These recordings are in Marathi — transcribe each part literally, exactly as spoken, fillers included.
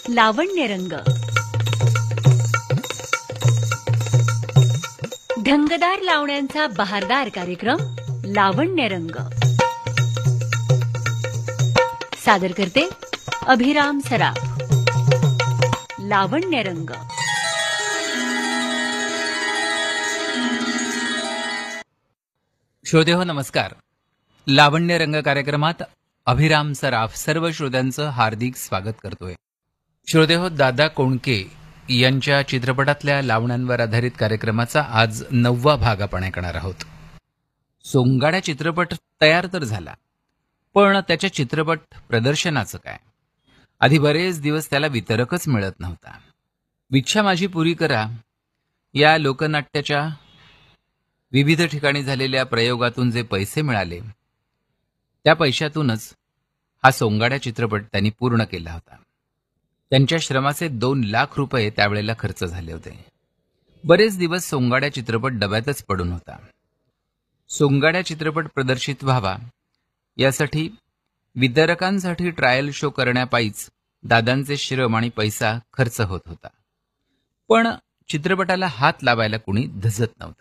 लावण्यरंग. ढंगदार लावण्यांचा बहारदार कार्यक्रम लावण्यरंग. सादर करते अभिराम सराफ. लावण्यरंग. श्रोतेहो नमस्कार. लावण्यरंग कार्यक्रमात अभिराम सराफ सर्व श्रोत्यांचं हार्दिक स्वागत करतोय. श्रोतेहो, दादा कोंडके यांच्या चित्रपटातल्या लावण्यांवर आधारित कार्यक्रमाचा आज नववा भाग आपण ऐकणार आहोत. सोंगाड्या चित्रपट तयार तर झाला, पण त्याच्या चित्रपट प्रदर्शनाचं काय? आधी बरेच दिवस त्याला वितरकच मिळत नव्हता. विच्छा माझी पुरी करा या लोकनाट्याच्या विविध ठिकाणी झालेल्या प्रयोगातून जे पैसे मिळाले, त्या पैशातूनच हा सोंगाड्या चित्रपट त्यांनी पूर्ण केला होता. त्यांच्या श्रमाचे दोन लाख रुपये त्यावेळेला खर्च झाले होते. बरेच दिवस सोंगाड्या चित्रपट डब्यातच पडून होता. सोंगाड्या चित्रपट प्रदर्शित व्हावा यासाठी वितरकांसाठी ट्रायल शो करण्यापायीच दादांचे श्रम आणि पैसा खर्च होत होता. पण चित्रपटाला हात लावायला कुणी धजत नव्हता.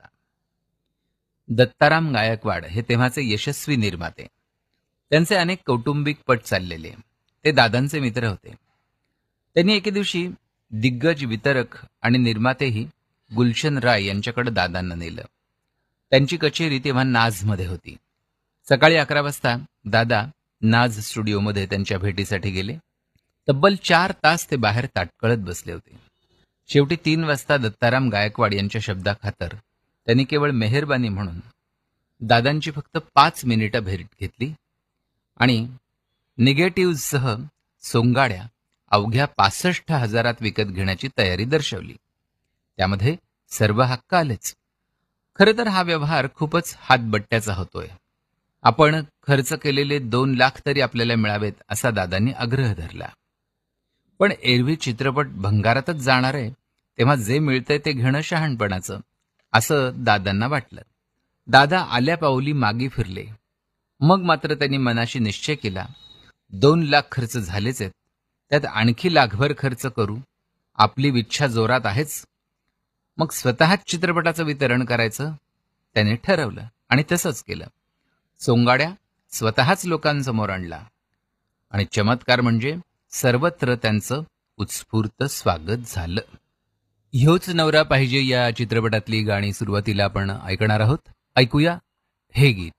दत्ताराम गायकवाड हे तेव्हाचे यशस्वी निर्माते. त्यांचे अनेक कौटुंबिक पट चाललेले. ते दादांचे मित्र होते. त्यांनी एके दिवशी दिग्गज वितरक आणि निर्मातेही गुलशन राय यांच्याकडे दादांना नेलं. त्यांची कचेरी तेव्हा नाझमध्ये होती. सकाळी अकरा वाजता दादा नाझ स्टुडिओमध्ये त्यांच्या भेटीसाठी गेले. तब्बल चार तास ते बाहेर ताटकळत बसले होते. शेवटी तीन वाजता दत्ताराम गायकवाड यांच्या शब्दाखातर त्यांनी केवळ मेहरबानी म्हणून दादांची फक्त पाच मिनिटं भेट घेतली आणि निगेटिव्हसह सोंगाड्या अवघ्या पासष्ट हजारात विकत घेण्याची तयारी दर्शवली. त्यामध्ये सर्व हक्क आलेच. खरं तर हा व्यवहार खूपच हातबट्ट्याचा होतोय. आपण खर्च केलेले दोन लाख तरी आपल्याला मिळावेत असा दादांनी आग्रह धरला. पण एरवी चित्रपट भंगारातच जाणार आहे, तेव्हा जे मिळतंय ते घेणं शहाणपणाचं असं दादांना वाटलं. दादा आल्या पाऊली मागे फिरले. मग मात्र त्यांनी मनाशी निश्चय केला, दोन लाख खर्च झालेच आहेत, त्यात आणखी लाखभर खर्च करू, आपली इच्छा जोरात आहेच. मग स्वतःच चित्रपटाचं वितरण करायचं त्याने ठरवलं आणि तसंच केलं. सोंगाड्या स्वतःच लोकांसमोर आणला आणि चमत्कार म्हणजे सर्वत्र त्यांचं उत्स्फूर्त स्वागत झालं. ह्योच नवरा पाहिजे या चित्रपटातली गाणी सुरुवातीला आपण ऐकणार आहोत. ऐकूया हे गीत.